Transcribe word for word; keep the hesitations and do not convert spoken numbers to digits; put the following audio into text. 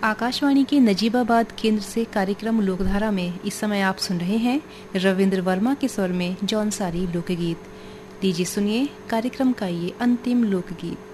आकाशवाणी के नजीबाबाद केंद्र से कार्यक्रम लोकधारा में इस समय आप सुन रहे हैं रविंद्र वर्मा के स्वर में जौनसारी लोकगीत। लीजिए सुनिए कार्यक्रम का ये अंतिम लोकगीत।